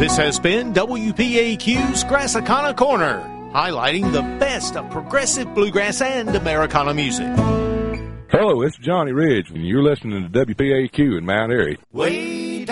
This has been WPAQ's Grassicana Corner, highlighting the best of progressive bluegrass and Americana music. Hello, it's Johnny Ridge, and you're listening to WPAQ in Mount Airy. Way